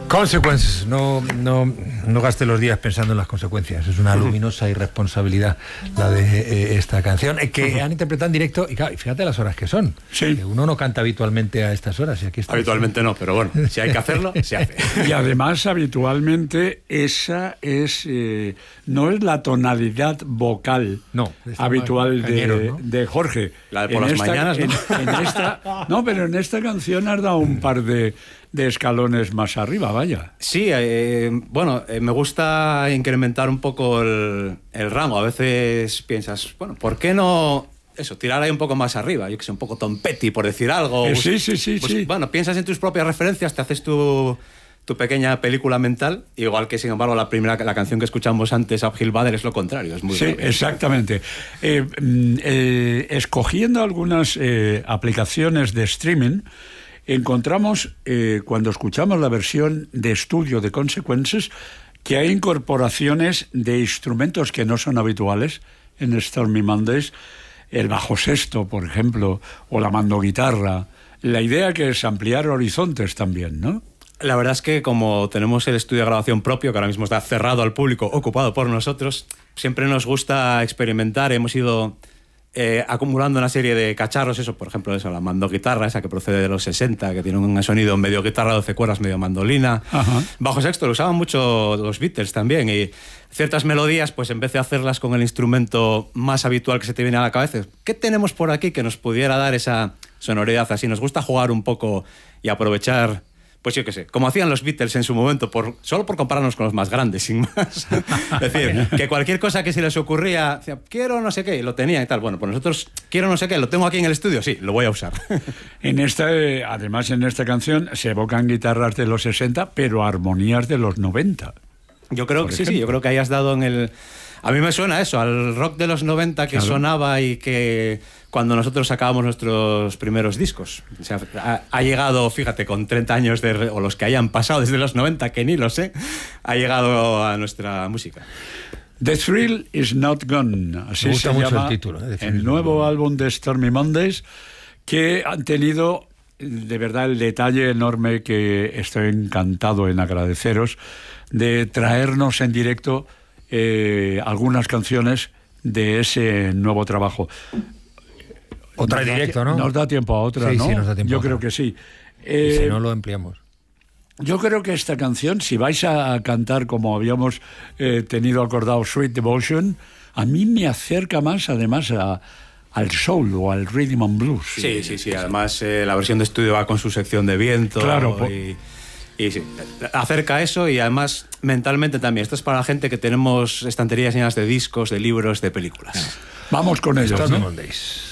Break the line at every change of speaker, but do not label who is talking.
Consequences, no gaste los días pensando en las consecuencias. Es una luminosa irresponsabilidad la de esta canción, que han interpretado en directo. Y claro, fíjate las horas que son.
Sí.
Que uno no canta habitualmente a estas horas. Y aquí está.
Habitualmente no, pero bueno, si hay que hacerlo, se hace.
Y además, habitualmente, esa no es la tonalidad vocal habitual de Jorge.
La de por las mañanas,
¿no? Pero en esta canción has dado un par de escalones más arriba, vaya.
Sí, me gusta incrementar un poco el rango. A veces piensas, bueno, ¿por qué no tirar ahí un poco más arriba? Yo que sé, un poco Tom Petty, por decir algo.
Sí.
Bueno, piensas en tus propias referencias, te haces tu pequeña película mental, igual que, sin embargo, la canción que escuchamos antes, Uphill Battle, es lo contrario, es muy
sí,
grave.
Exactamente. Escogiendo algunas aplicaciones de streaming, encontramos, cuando escuchamos la versión de estudio de Consequences, que hay incorporaciones de instrumentos que no son habituales en Stormy Mondays, el bajo sexto, por ejemplo, o la mandoguitarra. La idea que es ampliar horizontes también, ¿no?
La verdad es que como tenemos el estudio de grabación propio, que ahora mismo está cerrado al público, ocupado por nosotros, siempre nos gusta experimentar. Hemos ido acumulando una serie de cacharros, por ejemplo, la mandoguitarra, esa que procede de los 60, que tiene un sonido medio guitarra, 12 cuerdas, medio mandolina.
Ajá.
Bajo sexto lo usaban mucho los Beatles también, y ciertas melodías, pues en vez de hacerlas con el instrumento más habitual que se te viene a la cabeza, ¿qué tenemos por aquí que nos pudiera dar esa sonoridad así? Nos gusta jugar un poco y aprovechar, pues yo qué sé, como hacían los Beatles en su momento, solo por compararnos con los más grandes, sin más. Es decir, que cualquier cosa que se les ocurría, decía, quiero no sé qué, lo tenía y tal. Bueno, pues nosotros, quiero no sé qué, lo tengo aquí en el estudio, sí, lo voy a usar.
Además, en esta canción se evocan guitarras de los 60, pero armonías de los 90.
Yo creo que sí, yo creo que ahí has dado en el... A mí me suena eso, al rock de los 90 que sonaba y que cuando nosotros sacábamos nuestros primeros discos. O sea, ha llegado, fíjate, con 30 años o los que hayan pasado desde los 90, que ni lo sé, ha llegado a nuestra música.
The Thrill is Not Gone, así se llama
el título,
el nuevo álbum de Stormy Mondays, que han tenido de verdad el detalle enorme, que estoy encantado en agradeceros, de traernos en directo algunas canciones de ese nuevo trabajo.
Otra en directo, ¿no?
Nos da tiempo a otra, ¿no?
Sí, nos da tiempo.
Yo creo que sí.
Y si no, lo ampliamos.
Yo creo que esta canción, si vais a cantar como habíamos tenido acordado, Sweet Devotion, a mí me acerca más, además, al soul o al rhythm and blues.
Sí. Además, la versión de estudio va con su sección de viento.
Claro.
Y sí, acerca a eso, y además mentalmente también. Esto es para la gente que tenemos estanterías llenas de discos, de libros, de películas.
Vamos con ellos,
Stormy
¿no?
Mondays.